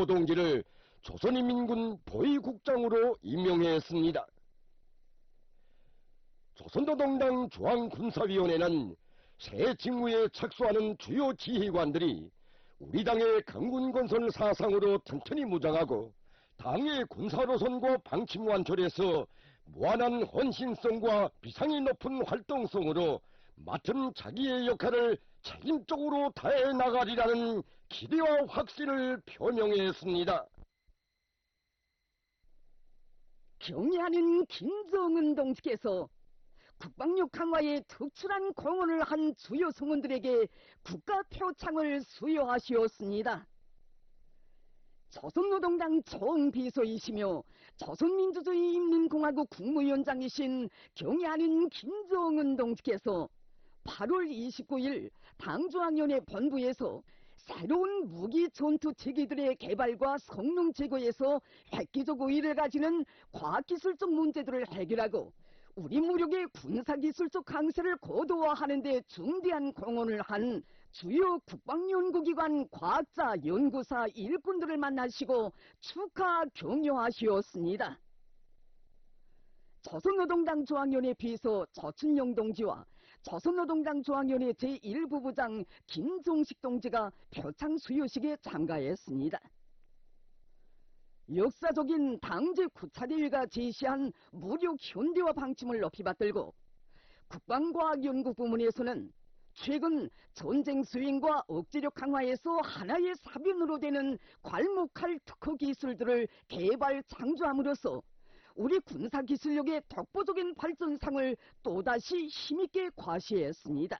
김정호 동지를 조선인민군 보위국장으로 임명했습니다. 조선노동당 중앙군사위원회는 새 직무에 착수하는 주요 지휘관들이 우리 당의 강군 건설 사상으로 튼튼히 무장하고 당의 군사노선과 방침 완철에서 무한한 헌신성과 비상이 높은 활동성으로 맡은 자기의 역할을 책임적으로 다해 나가리라는 기대와 확신을 표명했습니다. 경애하는 김정은 동지께서 국방력 강화에 특출한 공헌을 한 주요 성원들에게 국가 표창을 수여하시었습니다. 조선노동당 총비서이시며 조선민주주의인민공화국 국무위원장이신 경애하는 김정은 동지께서 8월 29일 당중앙위원회 본부에서 새로운 무기 전투 체계들의 개발과 성능 제고에서 획기적 의의를 가지는 과학기술적 문제들을 해결하고 우리 무력의 군사기술적 강세를 고도화하는 데 중대한 공헌을 한 주요 국방연구기관 과학자, 연구사, 일꾼들을 만나시고 축하 격려하시었습니다. 조선노동당 중앙위원회 비서 조춘영 동지와 조선노동당 중앙위원회 제1부부장 김종식 동지가 표창 수여식에 참가했습니다. 역사적인 당제 구차대회가 제시한 무력 현대화 방침을 높이 받들고 국방과학연구 부문에서는 최근 전쟁 수행과 억제력 강화에서 하나의 사변으로 되는 괄목할 특허 기술들을 개발 창조함으로써 우리 군사기술력의 독보적인 발전상을 또다시 힘있게 과시했습니다.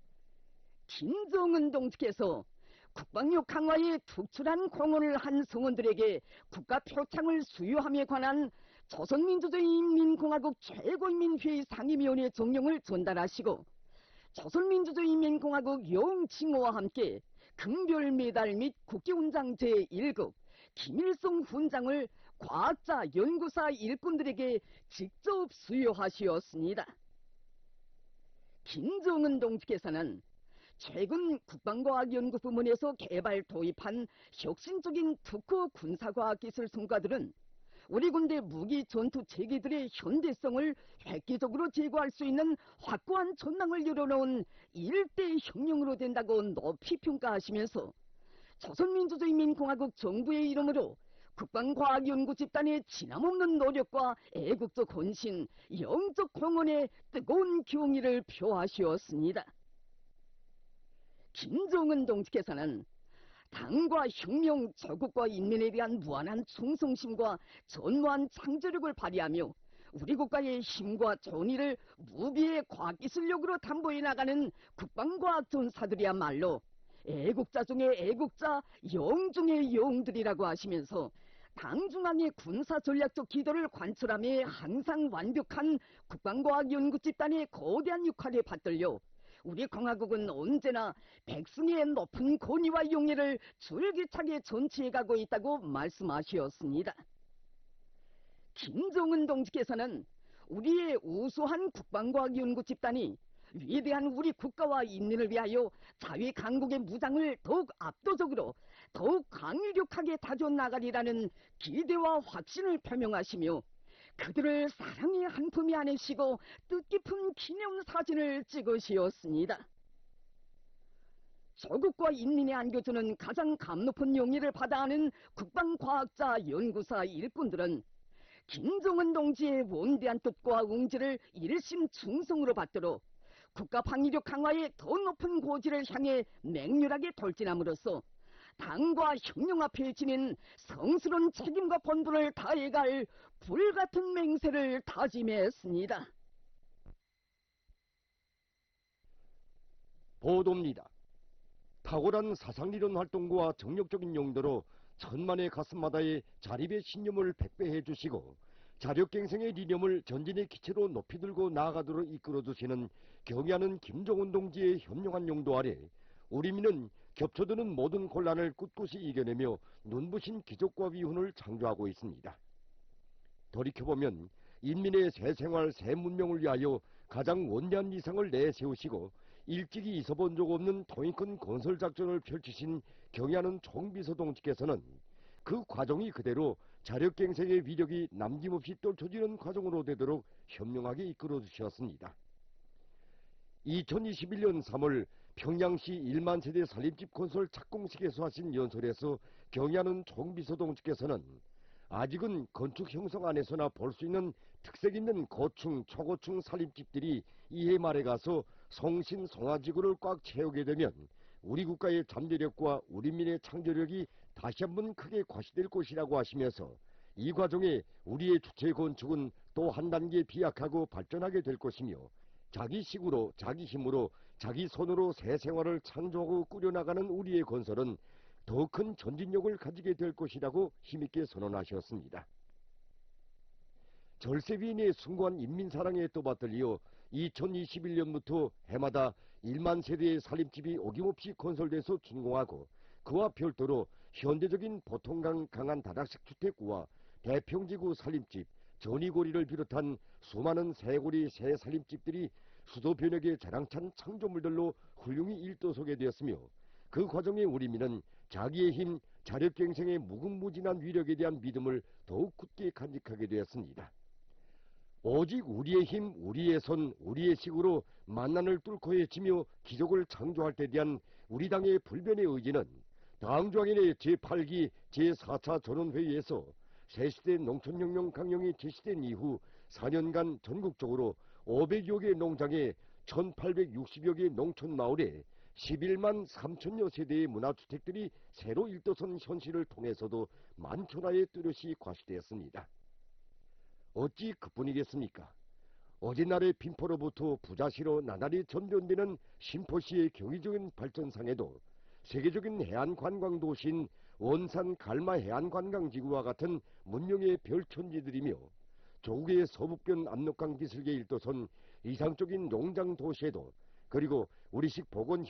김정은 동지께서 국방력 강화에 특출한 공헌을 한 성원들에게 국가표창을 수여함에 관한 조선민주주의인민공화국 최고인민회의 상임위원회 정령을 전달하시고 조선민주주의인민공화국 영칭호와 함께 금별메달 및 국기훈장 제1급 김일성 훈장을 과학자, 연구사, 일꾼들에게 직접 수여하시었습니다. 김정은 동지께서는 최근 국방과학연구 부문에서 개발 도입한 혁신적인 특허 군사과학기술 성과들은 우리 군대 무기 전투 체계들의 현대성을 획기적으로 제고할 수 있는 확고한 전망을 열어놓은 일대 혁명으로 된다고 높이 평가하시면서 조선민주주의인민공화국 정부의 이름으로 국방과학연구 집단의 지남없는 노력과 애국적 헌신, 영적 공헌에 뜨거운 경의를 표하시었습니다. 김정은 동지께서는 당과 혁명, 조국과 인민에 대한 무한한 충성심과 전무한 창조력을 발휘하며 우리 국가의 힘과 정의를 무비의 과학기술력으로 담보해 나가는 국방과학 전사들이야말로 애국자 중의 애국자, 영 중의 영들이라고 하시면서 당중앙의 군사전략적 기도를 관철함에 항상 완벽한 국방과학연구 집단의 거대한 역할에 받들려 우리 공화국은 언제나 백성의 높은 권위와 용의를 줄기차게 전치해가고 있다고 말씀하셨습니다. 김정은 동지께서는 우리의 우수한 국방과학연구 집단이 위대한 우리 국가와 인민을 위하여 자위 강국의 무장을 더욱 압도적으로 더욱 강력하게 다져나가리라는 기대와 확신을 표명하시며 그들을 사랑의 한 품에 안으시고 뜻깊은 기념사진을 찍으시었습니다. 조국과 인민에 안겨주는 가장 감높은 용의를 받아하는 국방과학자, 연구사, 일꾼들은 김정은 동지의 원대한 뜻과 응지를 일심 충성으로 받들어 국가 방위력 강화의 더 높은 고지를 향해 맹렬하게 돌진함으로써 당과 혁명 앞에 지닌 성스러운 책임과 본분을 다해갈 불같은 맹세를 다짐했습니다. 보도입니다. 탁월한 사상리론 활동과 정력적인 용도로 천만의 가슴마다의 자립의 신념을 백배해 주시고 자력갱생의理念을 전진의 기체로 높이 들고 나아가도록 이끌어주시는 경애하는 김정은 동지의 현명한 용도 아래 우리 민은 겹쳐드는 모든 곤란을 꿋꿋이 이겨내며 눈부신 기적과 위훈을 창조하고 있습니다. 돌이켜보면 인민의 새 생활, 새 문명을 위하여 가장 원대한 이상을 내세우시고 일찍이 있어본 적 없는 통일권 건설 작전을 펼치신 경애하는 총비서 동지께서는 그 과정이 그대로 자력갱생의 위력이 남김없이 떨쳐지는 과정으로 되도록 현명하게 이끌어 주셨습니다. 2021년 3월 평양시 1만 세대 살림집 건설 착공식에서 하신 연설에서 경의하는 총비서동지께서는 아직은 건축 형성 안에서나 볼 수 있는 특색 있는 고층, 초고층 살림집들이 이해 말에 가서 성신성화지구를 꽉 채우게 되면 우리 국가의 잠재력과 우리민의 창조력이 다시 한번 크게 과시될 것이라고 하시면서 이 과정에 우리의 주체 건축은 또 한 단계 비약하고 발전하게 될 것이며 자기 식으로 자기 힘으로 자기 손으로 새 생활을 창조하고 꾸려나가는 우리의 건설은 더 큰 전진력을 가지게 될 것이라고 힘있게 선언하셨습니다. 절세위인의 숭고한 인민사랑에 또받들려 2021년부터 해마다 1만 세대의 살림집이 어김없이 건설돼서 준공하고 그와 별도로 현대적인 보통강 강한 다락식 주택구와 대평지구 살림집, 전이고리를 비롯한 수많은 새고리 새 살림집들이 수도 변역의 자랑찬 창조물들로 훌륭히 일도서게 되었으며 그 과정에 우리민은 자기의 힘, 자력갱생의 무궁무진한 위력에 대한 믿음을 더욱 굳게 간직하게 되었습니다. 오직 우리의 힘, 우리의 손, 우리의 식으로 만난을 뚫고 헤치며 기적을 창조할 때 대한 우리 당의 불변의 의지는 당조항인의 제8기 제4차 전원회의에서 새시대 농촌혁명 강령이 제시된 이후 4년간 전국적으로 500여 개 농장에 1860여 개 농촌 마을에 11만 3천여 세대의 문화주택들이 새로 일도선 현실을 통해서도 만천하의 뚜렷이 과시되었습니다. 어찌 그뿐이겠습니까? 어제날의 빈포로부터 부자시로 나날이 전변되는 신포시의 경이적인 발전상에도 세계적인 해안관광도시인 원산 갈마 해안관광지구와 같은 문명의 별천지들이며 조국의 서북변 압록강 기슭의 일도선 이상적인 농장도시에도 그리고 우리식 보건